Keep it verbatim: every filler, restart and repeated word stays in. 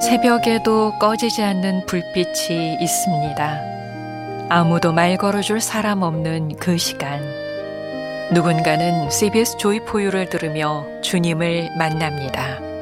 새벽에도 꺼지지 않는 불빛이 있습니다. 아무도 말 걸어줄 사람 없는 그 시간. 누군가는 씨비에스 조이 포유를 들으며 주님을 만납니다.